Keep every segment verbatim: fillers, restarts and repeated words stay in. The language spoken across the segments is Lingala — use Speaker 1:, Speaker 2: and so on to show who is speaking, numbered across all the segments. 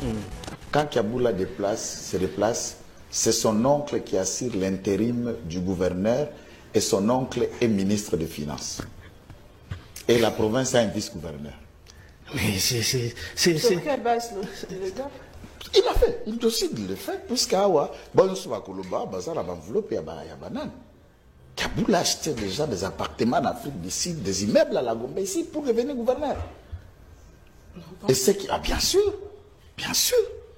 Speaker 1: Quand Kiaboula déplace, se déplace, c'est son oncle qui assure l'intérim du gouverneur et son oncle est ministre des Finances. Et la province a un vice-gouverneur.
Speaker 2: Mais c'est...
Speaker 3: Sur quelle base le gars?
Speaker 1: Il a fait, il décide de le faire, puisqu'Awa, bon, on va Koloba, Bazar, enveloppe, il y a banane. Kiaboula achetait déjà des appartements en Afrique du Sud, des immeubles à la Gombe ici pour devenir gouverneur. Et c'est qui, ah, bien sûr, bien sûr.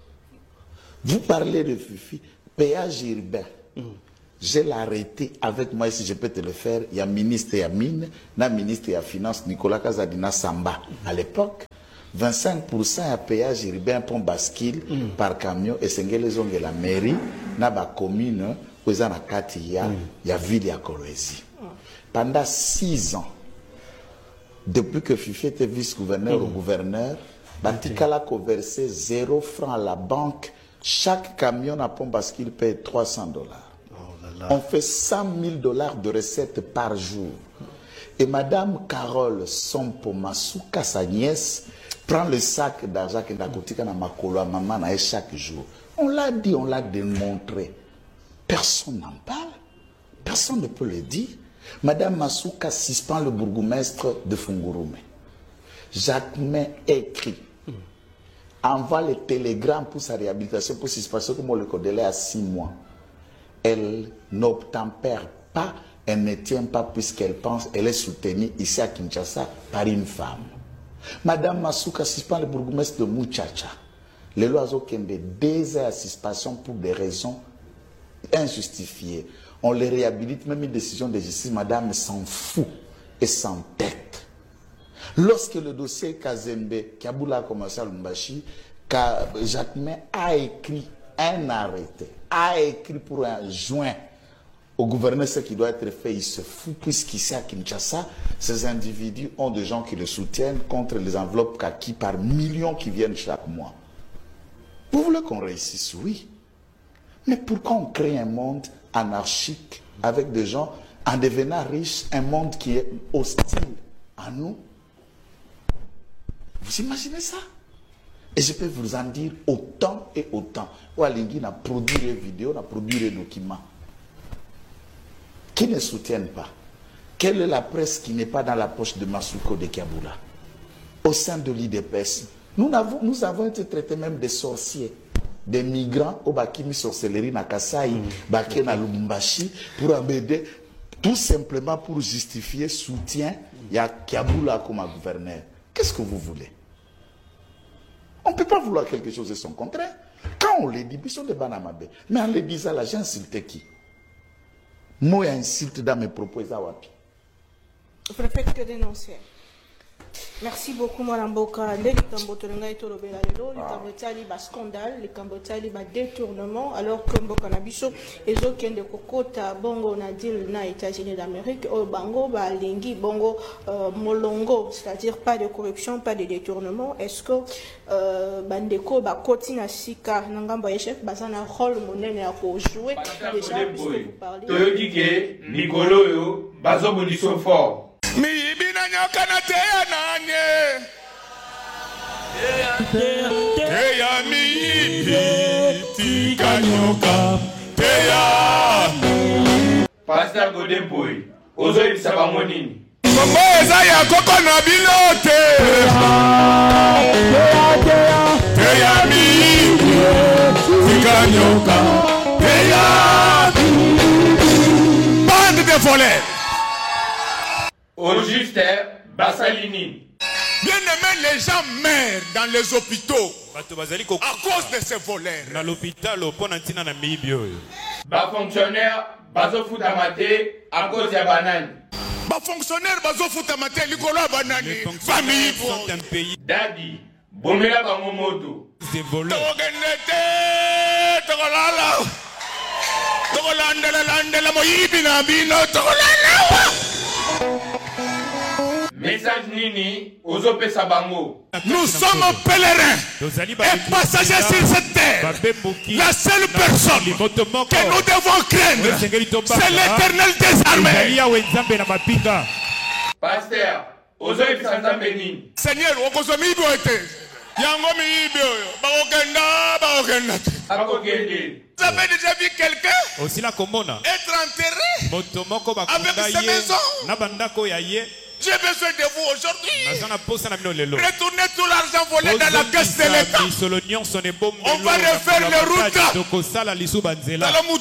Speaker 1: Vous parlez de Fifi, péage urbain. Mm. Je l'ai arrêté avec moi, si je peux te le faire. Il y a ministre et mine, il y a ministre et finance, Nicolas Kazadina Samba. À l'époque, vingt-cinq pour cent à péage urbain pour bascule mm. par camion et c'est les la mairie, na ba commune, où il y a il y a ville et Kolwezi. Pendant six ans, depuis que Fifi était vice-gouverneur mm. ou gouverneur, Batikala a versé zéro franc à la banque. Chaque camion à pont bascule paye trois cents dollars. On fait cent mille dollars de recettes par jour. Et Madame Carole Sompo Masuka, sa nièce, prend le sac d'argent que Nakotika na makolo à maman chaque jour. On l'a dit, on l'a démontré. Personne n'en parle. Personne ne peut le dire. Madame Masuka suspend le bourgmestre de Fungurume. Jacquemin écrit, envoie les télégrammes pour sa réhabilitation, pour suspension, comme on le connaît à six mois. Elle n'obtempère pas, elle ne tient pas puisqu'elle pense, elle est soutenue ici à Kinshasa par une femme. Madame Masuka suspend le bourgmestre de Muchacha. Les lois ont deux heures à suspension pour des raisons injustifiées. On les réhabilite, même une décision de justice, madame s'en fout et s'entête. Lorsque le dossier Kazembe, Kiaboula a commencé à Lumbashi, Jacquemin a écrit un arrêté, a écrit pour un joint au gouverneur ce qui doit être fait, il se fout, puisqu'ici à Kinshasa, ces individus ont des gens qui le soutiennent contre les enveloppes kaki par millions qui viennent chaque mois. Vous voulez qu'on réussisse? Oui. Mais pourquoi on crée un monde anarchique avec des gens en devenant riches, un monde qui est hostile à nous? Vous imaginez ça? Et je peux vous en dire autant et autant. Oualingi a produit des vidéos, a produit des documents qui ne soutiennent pas. Quelle est la presse qui n'est pas dans la poche de Masuko de Kiaboula? Au sein de l'I D P S, nous avons, nous avons été traités même des sorciers, des migrants au Bakimi sorcellerie na Kasai, mm. Baké na Lubumbashi, pour embêter, tout simplement pour justifier soutien, il y a Kiaboula comme gouverneur. Qu'est-ce que vous voulez? On ne peut pas vouloir quelque chose de son contraire. Quand on le dit, ils sont des banamabe. Mais en le disant, là, j'ai insulté qui? Moi, insulte dans mes propos.
Speaker 3: Vous ne faites que dénoncer. Merci beaucoup, Mme Boka. Les Cambotolanga et Tolobela, les Cambotali, bas scandale, les Cambotali, bas détournement, alors que Mboka Nabiso, et autres qui ont des Kokota, Bongo, Nadil, na États-Unis d'Amérique, au Bango, ba Lingi, Bongo, euh, Molongo, c'est-à-dire pas de corruption, pas de détournement. Est-ce que euh, Bandeko, ba Kotina Sika, Nangamba Chef, Bazana rôle monnaie à jouer déjà, puisque vous parlez.
Speaker 4: Toyodike, Nicolo, yo, Bazo Boniso fort.
Speaker 5: Mi ibina nyoka na teya nanye teya mi ibi tika nyoka teya
Speaker 4: Pastor Godeboy ozo ibisa bango nini
Speaker 5: Kombo eza ya koko na bino te teya mi ibi tika nyoka teya bande de voleurs.
Speaker 4: Au juste, Bassalini.
Speaker 5: Bien aimé, les gens meurent dans les hôpitaux à cause de ces voleurs.
Speaker 6: Dans l'hôpital,
Speaker 4: Bas fonctionnaire, bazo foutamate à cause de banane.
Speaker 5: Bas fonctionnaire, bazo foutamate, Nicolas banane. Famille
Speaker 6: sont un pays.
Speaker 4: Daddy, bomela bangomoto.
Speaker 6: C'est volé.
Speaker 5: Togenete, togolala. Togolandela landela moyibi na bino togolala.
Speaker 4: Message Nini, Ozope Sabango.
Speaker 5: Nous sommes pèlerins et passagers sur cette terre. La seule personne que nous devons craindre, c'est l'Éternel des armées.
Speaker 4: Pasteur, Ozope Sanzambeni.
Speaker 5: Seigneur, Okozomi doit être. Yango miyibi oyo. Bakokenda, bakokenda.
Speaker 4: Akokende.
Speaker 5: Vous avez déjà vu quelqu'un
Speaker 2: aussi la komona
Speaker 5: être enterré
Speaker 2: motomoko
Speaker 5: avec sa maison?
Speaker 2: Na bandako ya ye.
Speaker 5: J'ai besoin de vous aujourd'hui.
Speaker 2: Retournez
Speaker 5: tout l'argent volé dans la caisse de l'État. On va refaire les routes.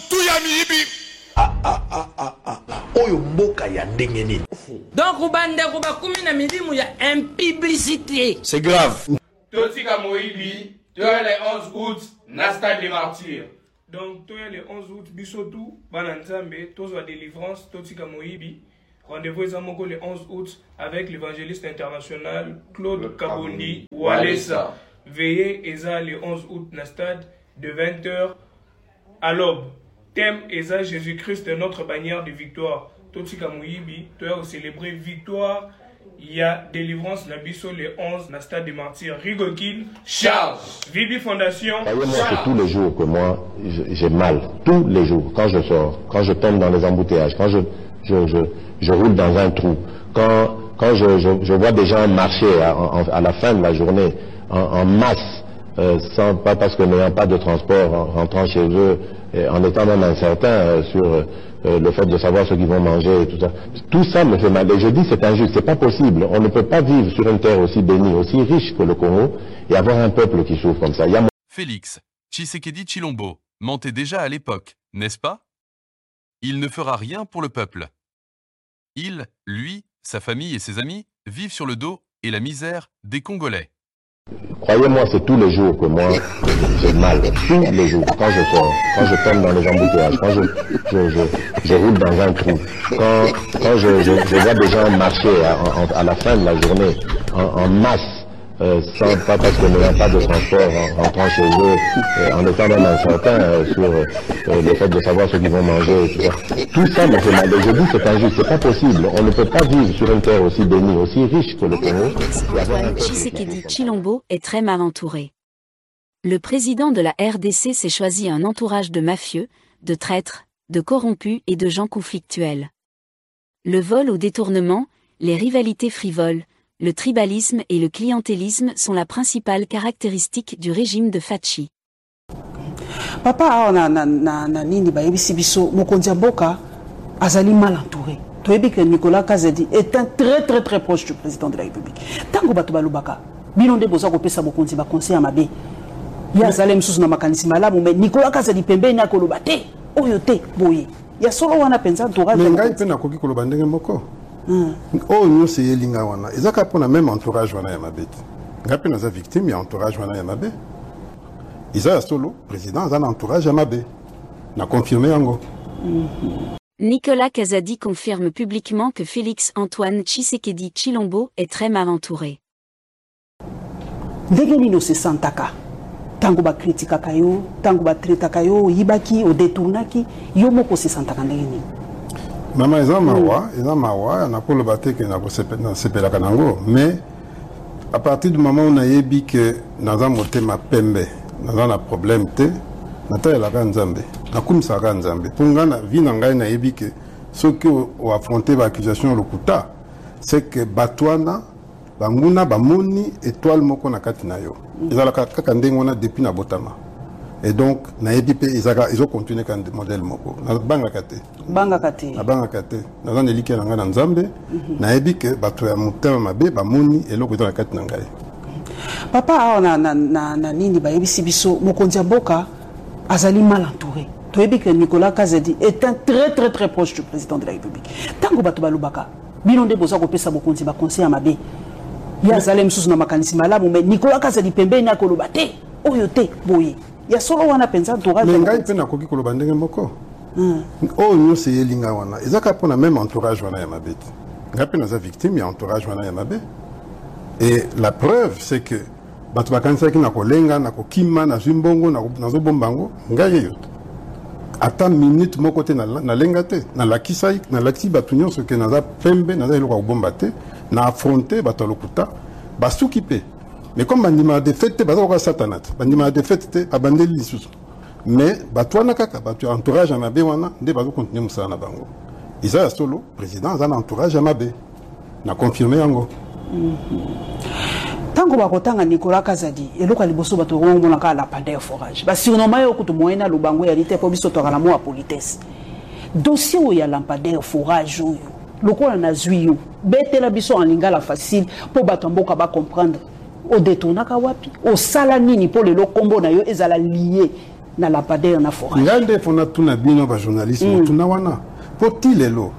Speaker 5: Ah ah ah ah ah. Oyo mboka ya ndenge nini.
Speaker 6: Donc ubande kuba kumi na milimu ya impublicité.
Speaker 1: C'est grave.
Speaker 4: Totika Moïbi, tu as le onze août, Nasta des martyrs.
Speaker 7: Donc tu as le onze août, bisotu, bananzambe, tozo délivrance, Totika Moïbi. Rendez-vous le onze août avec l'évangéliste international Claude Kabondi Walesa. Veillez Eza le onze août na stade de vingt heures à l'aube. Thème Eza Jésus-Christ notre bannière de victoire. Totika Moïbi, tu as célébré victoire. Il y a délivrance la biso le onze na stade des martyrs. Rigokin
Speaker 4: Charles.
Speaker 7: Vibi Fondation.
Speaker 8: Moi, c'est tous les jours que moi j'ai mal. Tous les jours. Quand je sors, quand je tombe dans les embouteillages, quand je je, je je roule dans un trou. Quand, quand je, je, je vois des gens marcher à, à la fin de la journée en, en masse, euh, sans, pas parce que n'ayant pas de transport, en rentrant chez eux, et en étant même incertain euh, sur euh, le fait de savoir ce qu'ils vont manger et tout ça. Tout ça me fait mal. Et je dis c'est injuste, c'est pas possible. On ne peut pas vivre sur une terre aussi bénie, aussi riche que le Congo et avoir un peuple qui souffre comme ça. Il y a...
Speaker 9: Félix Tshisekedi Tshilombo mentait déjà à l'époque, n'est-ce pas? Il ne fera rien pour le peuple. Il, lui, sa famille et ses amis vivent sur le dos et la misère des Congolais.
Speaker 8: Croyez-moi, c'est tous les jours que moi j'ai mal. Tous les jours, quand je sors, quand je tombe dans les embouteillages, quand je, je, je, je roule dans un trou, quand, quand je, je, je vois des gens marcher à, à, à la fin de la journée en, en masse, Euh, sans, pas parce que n'ayant pas de transport en rentrant chez eux, euh, en étant même incertain euh, sur euh, le fait de savoir ce qu'ils vont manger et tout ça. Tout ça me fait mal. Et je dis c'est injuste, c'est pas possible. On ne peut pas vivre sur une terre aussi bénie, aussi riche que le Congo.
Speaker 10: Antoine Tshisekedi Tshilombo est très mal entouré. Le président de la R D C s'est choisi un entourage de mafieux, de traîtres, de corrompus et de gens conflictuels. Le vol au détournement, les rivalités frivoles, le tribalisme et le clientélisme sont la principale caractéristique du régime de Fachi.
Speaker 11: Papa, na na na na nini ba yebisi biso mokonzi mboka azali mal entouré. Toyebi que Nicolas Kazadi est un très très très proche du président de la République. Tango bato balubaka, bino nde boza ko pesa mokonzi ba conseil mabe. Ya zalem susu na makanisi malamu mais Nicolas Kazadi pembeni akoloba te, oyo te boye. Ya solo wana penza entourage.
Speaker 12: Mais ngai pe na koki koloba ndenge moko. Oh, nous c'est Yelinga wana. Ils ont même entourage wana Yamabet. Ngapi naza victime ya entourage wana Yamabé. Ils ont solo président ils ont entourage Yamabé. Na confirmé yango.
Speaker 10: Nicolas Kazadi confirme publiquement que Félix Antoine Tshisekedi Tshilombo est très mal entouré.
Speaker 11: Ndenge no se santaka. Tango ba critika kayo, tango ba traita kayo, yibaki o détournaki, yo moko se santaka ndenge.
Speaker 12: Maman, ils ont mawa, ils ont mawa, on a pour le bâtir que nous sepela kanango, mais à partir du moment où on a dit que nous avons monté ma pembe, nous avons un problème, nous avons la ganzambe, nous avons la ganzambe. Pour nous, la vie n'a pas dit que ceux qui ont affronté l'accusation le kuta, c'est que Batouana, Banguna, Bamoni, étoile moko na katina yo. Ils ont la kakandengona depuis na botama. Et donc, ils ont continué comme modèle moko. Banga kate.
Speaker 11: Banga kate.
Speaker 12: Banga kate. Nous avons éliqué dans la Nzambe. Nous avons dit que batu ya mutema mabe ba moni et l'autre dans la kate nangai.
Speaker 11: Papa, na na na na nini ba yebisi biso mokonzi mboka azali mal entouré. Toyebi que Nicolas Kazadi est un très très très proche du président de la République. Tango batu balubaka, bino nde boza ko pesa mokonzi ba conseil mabe. Ya zalem susu na makanisi malamu mais Nicolas Kazadi pembeni akoloba te, oyo te boye. Il y a solo wana penza entourage.
Speaker 12: Mais ngai pe na koki koloba ndenge moko. Oh nous c'est Yelinga wana. Ils ont même entourage wana Yamabet. Ngapi naza victime ya entourage wana Yamabé. Et la preuve c'est que batu bakanisa ki na kolenga na kokima na zimbongo na nazo bombango ngai yo. Ata minute moko te na na lenga te na lakisai na laki batu nyonso ke naza pembe naza eloko ko bomba te na affronter batu lokuta basuki pe. Mais comme bandima de fête, baza ko satanat. Bandima de fête abandeli lisusu. Mais batwana kaka batu entourage à mabe wana nde bazo continuer musala na bango. Isa solo président za entourage à mabe. Na confirmer yango.
Speaker 11: tango bakotanga Nicolas Kazadi eloko liboso bato ngomona ka la pandeur forage ba surnommé yo kutu moyena lubango ya lite po biso to kala mo a politesse dossier o ya lampadaire forage oyo lokola na zwiyo betela biso en lingala facile po bato mboka ba comprendre o détournaka wapi o sala nini po lelo kombo na yo ezala lié na lampadaire na forage
Speaker 12: ngande fona tuna bino ba journalisme tuna wana poti lelo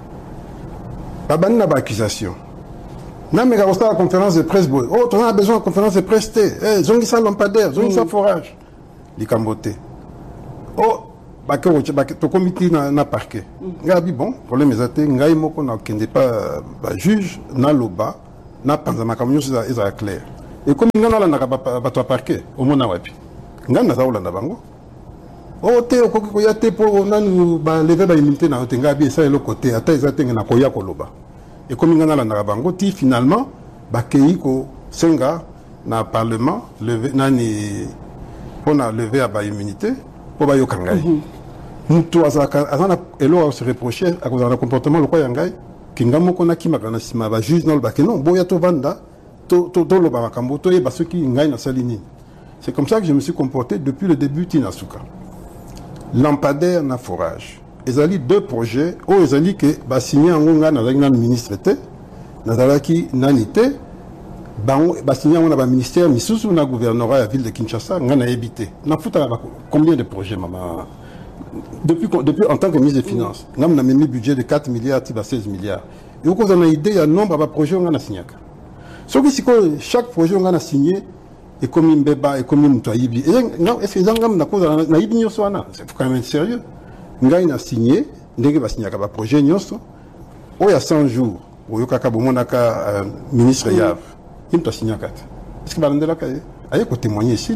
Speaker 12: babani na ba accusation na mega ko la conférence de presse boy oh on a besoin de conférence de presse té eh zongi sa lampadaire zongi sa forage likambote oh ba ko ba to comité na na parquet ngabi bon problème ezate ngai moko na kende pas ba juge na loba na panza makamyo za eza clair et comme ngana la na ba to parquet au mona wapi ngana za ulanda bango oh te ko ko ya te po nanu ba lever ba immunité na te ngabi ça le côté ata ezate na ko ya ko loba et comme ngana la na bango ti finalement ba kei ko senga na parlement lever nani on a levé à ba immunité pour ba yokangai mutu azaka azana elo se reprocher à cause d'un comportement le quoi yangai kinga ko na kimaka na sima ba juge non ba que non boya to vanda to to to lo ba makambo to yeba ceux qui ngai na salini. C'est comme ça que je me suis comporté depuis le début Tinasuka. Lampadaire na forage ezali deux projets o ezali que ba signé ngonga na na ministre té na dalaki nanité bango ba signé on a ba ministère misusu na gouvernorat la ville de Kinshasa ngana habité na futa combien de projets maman depuis depuis en tant que ministre des finances ngam na même budget de quatre milliards tiba seize milliards et au cause on a idée il y a nombre ba projets ngana signaka so que chaque projet ngana signé et comme mbeba et comme mtoyibi et non est-ce que ngam na cause na yibi nyoso wana c'est quand même sérieux ngai na signé ndenge ba signaka ba projet nyoso o ya cent jours o yokaka bomonaka ministre Yav il t'a signé quatre est-ce que balandela ka aye ko témoigner ici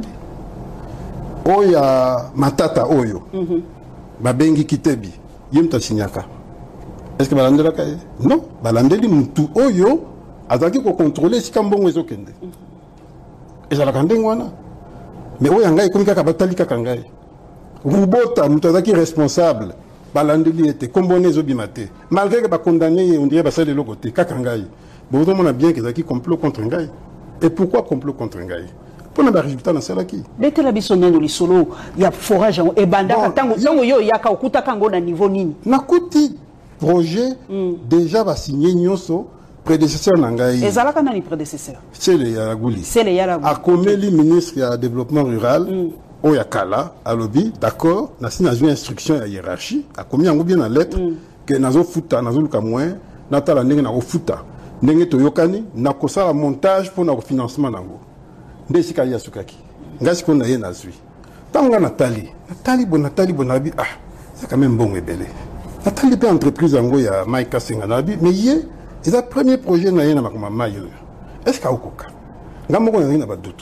Speaker 12: o ya matata oyo babengi kitebi yim t'a signé ka est-ce que balandela ka non balandeli mutu oyo azaki ko contrôler si kambongo ezokende ezala kandengwana mais oyo ngai komika ka batali kaka ngai Rubota mutu azaki responsable balandeli ete kombone ezobimate malgré que ba condamné on dirait ba sale lokote kaka ngai bon on a bien que ezaki complot contre ngai et pourquoi complot contre ngai pour na résultat na salaki
Speaker 11: betela biso nano lisolo ya forage e banda tango tango yo yaka okuta kango na niveau nini
Speaker 12: nakuti projet déjà va signer nyoso prédécesseur nangai
Speaker 11: ezalaka nani prédécesseur
Speaker 12: c'est le Yaraguli
Speaker 11: c'est le Yaraguli
Speaker 12: akomeli ministre ya développement rural oya kala alobi d'accord na signé une instruction ya hiérarchie akomi yango bien na lettre que nazo futa nazo luka moins natala ndenge na futa ndenge toyokani na kosala montage pour na financement nango ndesi ka ya sukaki ngasi ko na ye na zui tanga natali natali bon natali bon abi ah c'est quand même bon ebele natali pe entreprise yango ya Maika Senga na abi mais ye c'est le premier projet na ye na makoma mayo est-ce ka okoka ngamoko na na ba doute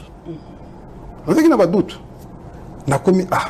Speaker 12: on na ba doute na komi ah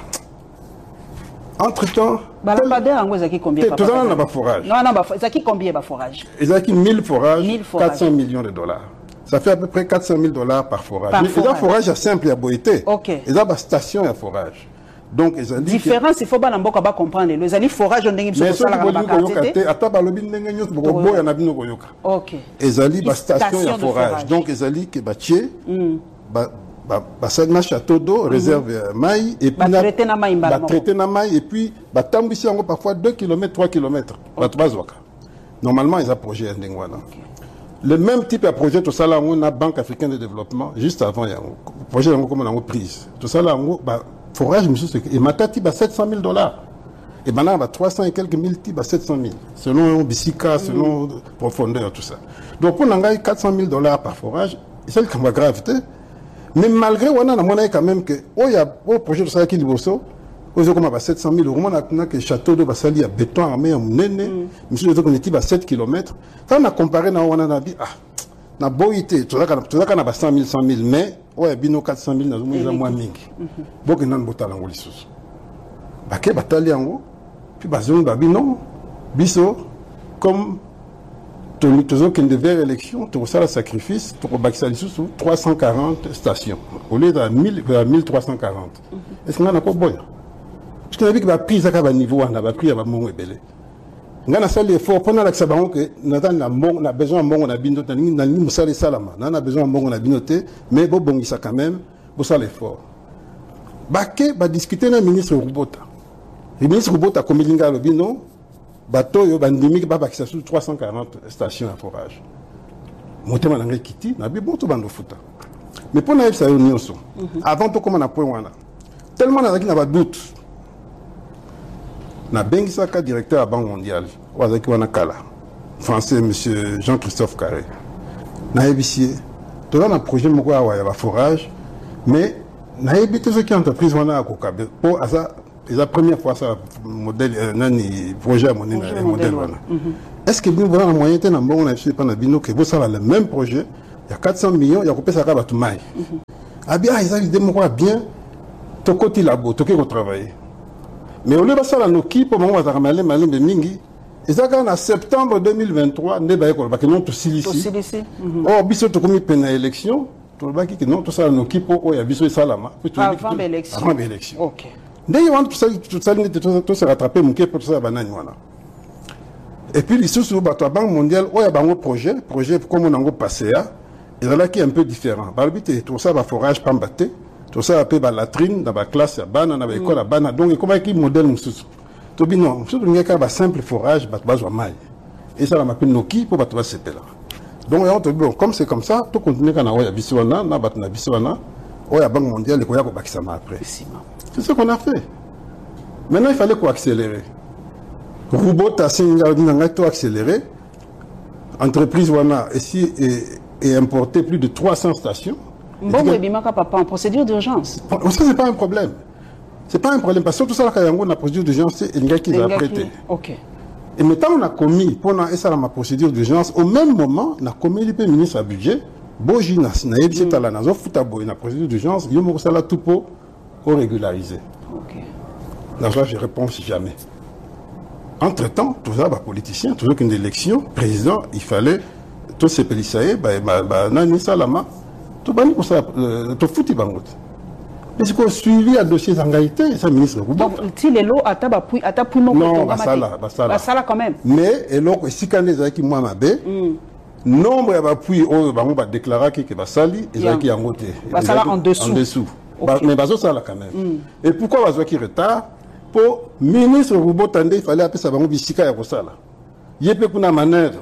Speaker 12: entre temps
Speaker 11: balapadaire yango ezaki combien
Speaker 12: papa tout ça na ba forage
Speaker 11: non non ba ezaki combien ba forage
Speaker 12: ezaki mille forages quatre cents millions de dollars. Ça fait à peu près quatre cent mille dollars par forage. Par mais forage. forage est simple à boiter.
Speaker 11: Ok.
Speaker 12: Et là, la station à forage. Donc, ils ont dit.
Speaker 11: Différence, il faut pas n'importe quoi comprendre. Les alliés forage, on dit que
Speaker 12: c'est ça la quantité. À table, le bin n'engagno, beaucoup boy en abino koyoka.
Speaker 11: Ok.
Speaker 12: Ils ont dit la station à forage. Donc, ils ont dit que bâtier, bah, bah, bah, ça na château d'eau, réserve maï et puis
Speaker 11: na traité na maï,
Speaker 12: bah, traité na maï et puis bah, tambisi encore parfois deux kilomètres, trois kilomètres. Bah, tu vas normalement, ils ont projet ndengwana. Le même type de projet, tout ça là, on a Banque africaine de développement, juste avant, il y a un projet comme on a prise. Tout ça là, on a forage, monsieur, et matati, bah, sept cent mille dollars. Et maintenant, bah, trois cents et quelques mille, bah, sept cent mille. Selon Bissika, selon profondeur, tout ça. Donc, on a quatre cent mille dollars par forage, c'est le cas gravité. Mais malgré, on a, on a quand même que, oh, il y a un projet de ça qui est beau, comme à sept cent mille euros, on a que château de Bassali à béton armé à Mounene, monsieur le on à sept kilomètres. Quand on a comparé, on a dit, ah, na boité, tout ça, tout ça, on a cent mille, cent mille, mais, ouais, bino quatre cent mille, on a moins mingi. Bon, que non, botal en Golissus. Baké, batali en haut, puis bazon, babino, biso, comme, tout ça, qui devait élection, tout ça, le sacrifice, tout le sous trois cent quarante stations, au lieu de mille trois cent quarante. Est-ce qu'on a pas boy? Parce que la vie qui va pris à niveau, on a pris à mon ébélé. ngana sali effort pona la sabango que nata na mbongo na besoin mbongo na bino tani na ni musali salama na na besoin mbongo na bino te mais bo bongisa quand même bo sala effort baké ba discuter na ministre Rubota le ministre Rubota komilinga lo bino bato yo bandimi ba bakisa sur trois cent quarante stations à forage motema na ngai kiti na bi bon to bando futa mais pona ça yo nyonso avant to comment na point wana tellement na zaki na ba doute na bengisaka directeur à Banque mondiale wazaki wana kala français monsieur Jean-Christophe Carré na ebisie to na projet moko awa ya ba forage mais na ebité ce qui entreprise wana akokabe pour asa la première fois ça modèle nani projet à mon modèle wana est-ce que vous voyez la moyenne na mbongo na pas na bino que vous ça le même projet il y a quatre cents millions il y a coupé ça ka batu mai ah bien ils ont idée moko bien to côté labo to ke ko travailler mais au lieu de ça, la Noki, pour moi, on va ramener Malim de Mingi. Et ça, en septembre deux mille vingt-trois, on va parce que non, tout ici. Oh, biso to comme peine élection, tout le baki que non, tout ça, la Noki, pour oh, il y a biso et salama.
Speaker 11: Avant l'élection.
Speaker 12: Avant l'élection.
Speaker 11: Ok.
Speaker 12: D'ailleurs, tout ça, tout ça, tout ça rattrapé, mon pour tout ça, banane, voilà. Et puis, les sous la Banque mondiale, oh, il y a un projet, projet comme on a passé, et là, qui est un peu différent. Par le but, tout ça, va forage, pas battre. Tout ça appelle la latrine dans la classe à bana dans l'école à bana donc comment qui modèle nous tout bien non surtout il y a un simple forage bat bas mal et ça la m'appelle Noki pour battre ce là donc on te bon comme c'est comme ça tout continuer quand on a biswana na bat na biswana on a Banque mondiale et qu'on y a ko bakisama après c'est ce qu'on a fait maintenant il fallait quoi accélérer robot à singa dinanga tout accélérer entreprise wana ici et, et importer plus de trois cents stations.
Speaker 11: Bon, oui, Bimaka papa en procédure d'urgence.
Speaker 12: Ça, c'est pas un problème. C'est pas un problème parce que tout ça, quand on a procédure d'urgence, c'est une gars qui va prêter.
Speaker 11: Ok.
Speaker 12: Et maintenant, on a commis, pendant et ça, la procédure d'urgence, au même moment, on a commis le ministre à budget, Boji Nasnaïb, c'est à la Nazo, Foutabo, une procédure d'urgence, il y a un tout pour régulariser.
Speaker 11: Ok.
Speaker 12: Dans ça, je réponds jamais. Entre-temps, tout ça, bah, politicien, toujours qu'une élection, président, il fallait, tous ces policiers, bah, bah, Nani Salama, tout bani pour ça tout fouti bangot mais c'est quoi suivi à dossier d'engagité ça ministre
Speaker 11: donc si les lots à taba puis à tapu non
Speaker 12: non basala basala
Speaker 11: basala quand même
Speaker 12: mais et loco si quand les qui moi mabe nombre ya puis oh bango ba déclarer que basali et ça qui en côté
Speaker 11: basala en dessous
Speaker 12: en dessous mais bazo ça là quand même et pourquoi bazo qui retard pour ministre Rubo Tande il fallait appeler ça bango bisika ya kosala yepe kuna manœuvre.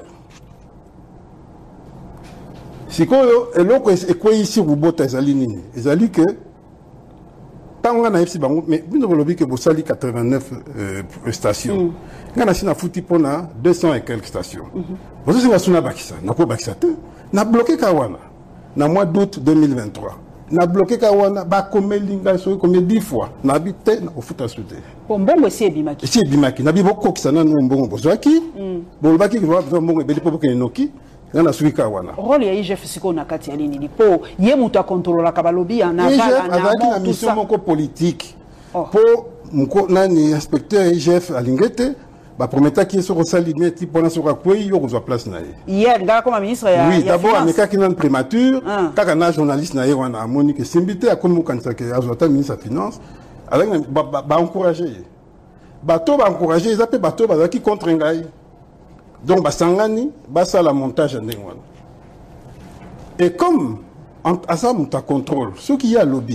Speaker 12: Si quoi est quoi ici Rubota ezali nini ezali que tant on a ici bango mais vous ne voulez que vous sali quatre-vingt-neuf stations on a sina fouti pona deux cents et quelques stations vous c'est suna bakisa na ko bakisa te na bloqué kawana na mois d'août deux mille vingt-trois na bloqué kawana ba komelinga so comme dix fois na habité na ofuta soute
Speaker 11: bon bon c'est bimaki
Speaker 12: c'est bimaki na bibo kokisa na mbongo bozaki bon baki ki va mbongo beli popo ke noki.
Speaker 11: Rôle ya I G F siko na kati ya nini po ye mutu a contrôler ka balobi na
Speaker 12: bala na tout ça mission politique pour mko nani inspecteur I G F alingete ba prometa ki so rosali meti pona so ka kwei yo kozwa place na ye
Speaker 11: hier ngala comme ministre ya
Speaker 12: oui d'abord ameka ki nan prémature kaka na journaliste na ye wana amoni que simbité a comme kanisa ke azota ministre ya finance avec ba ba encourager ba to ba encourager ils appellent ba to ba ki contre ngai. Donc, Basangani, basa la montage en Dengwan. Et comme, à ça, on contrôle, ce qui y a lobby,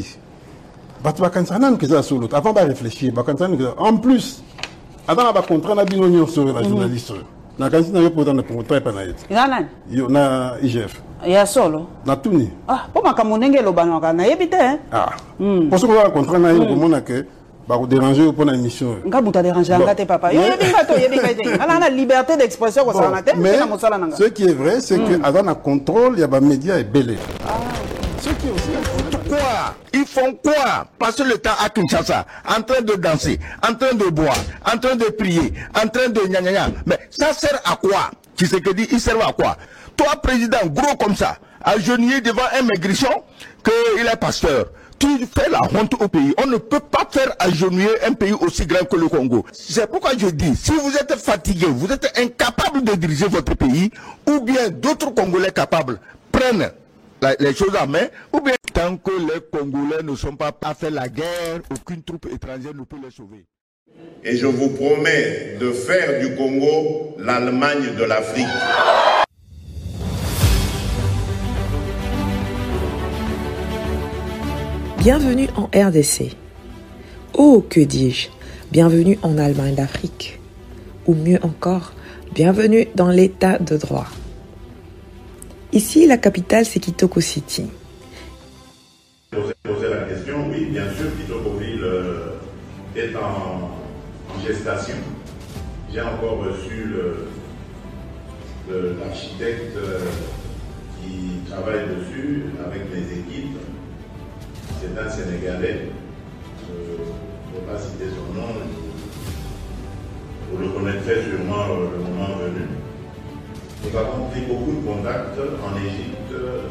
Speaker 12: avant de réfléchir, en plus, avant de contraindre la binounion sur la journaliste, na kansi na yopo dans le contrat pas naït.
Speaker 11: Nana.
Speaker 12: Yo na I G F.
Speaker 11: Ya solo.
Speaker 12: Na tuni.
Speaker 11: Ah, pour ma kamunenge lo banwa na yebite hein.
Speaker 12: Ah. Pour ce qu'on va contrat na yo komona que ba ko déranger pour une émission.
Speaker 11: Nga buta déranger ngate papa. Yo yebinga to yebinga te. Ala na liberté d'expression ko ça na te,
Speaker 12: mais
Speaker 11: na mosala nanga.
Speaker 12: Ce qui est vrai, c'est que avant un contrôle, il y a ba médias et belé.
Speaker 11: Ah.
Speaker 12: Ce qui est aussi
Speaker 5: quoi? Ils font quoi? Passer le temps à Kinshasa, en train de danser, en train de boire, en train de prier, en train de gna gna gna. Mais ça sert à quoi? Qui c'est que dit, il sert à quoi? Toi, président, gros comme ça, agenouillé devant un maigrichon, qu'il est pasteur. Tu fais la honte au pays. On ne peut pas faire agenouiller un pays aussi grand que le Congo. C'est pourquoi je dis, si vous êtes fatigué, vous êtes incapable de diriger votre pays, ou bien d'autres Congolais capables prennent la, les choses en main, ou bien tant que les Congolais ne sont pas à faire la guerre, aucune troupe étrangère ne peut les sauver.
Speaker 13: Et je vous promets de faire du Congo l'Allemagne de l'Afrique.
Speaker 14: Bienvenue en R D C. Oh, que dis-je, bienvenue en Allemagne d'Afrique. Ou mieux encore, bienvenue dans l'état de droit. Ici, la capitale, c'est Kitoko City.
Speaker 13: Poser la question, oui, bien sûr, Kitokoville euh, est en, en gestation. J'ai encore reçu l'architecte euh, qui travaille dessus avec mes équipes. C'est un Sénégalais. Je ne vais pas citer son nom. Vous le connaîtrez sûrement euh, le moment venu. Nous avons pris beaucoup de contacts en Égypte,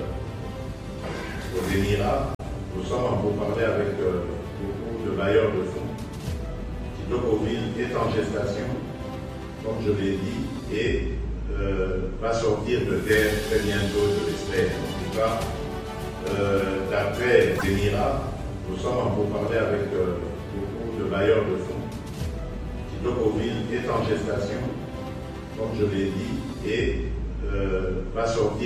Speaker 13: aux Émirats. Nous sommes en pourparlers avec euh, beaucoup de bailleurs de fonds. Kitokoville est en gestation, comme je l'ai dit, et euh, va sortir de terre très bientôt, je l'espère. En tout cas, euh, d'après les Émirats, nous sommes en pourparlers avec euh, beaucoup de bailleurs de fonds. Kitokoville est en gestation, comme je l'ai dit, et euh, va sortir